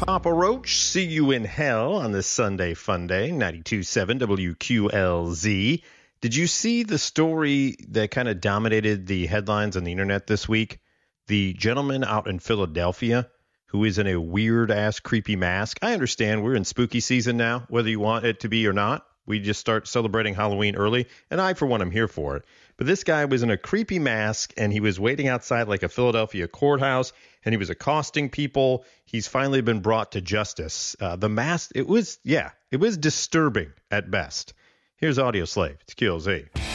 Papa Roach, see you in hell on this Sunday fun day, 92.7 WQLZ. Did you see the story that kind of dominated the headlines on the internet this week? The gentleman out in Philadelphia who is in a weird-ass creepy mask. I understand we're in spooky season now, whether you want it to be or not. We just start celebrating Halloween early, and I, for one, am here for it. But this guy was in a creepy mask, and he was waiting outside like a Philadelphia courthouse, and he was accosting people. He's finally been brought to justice. The mask, it was disturbing at best. Here's Audio Slave. It's QLZ.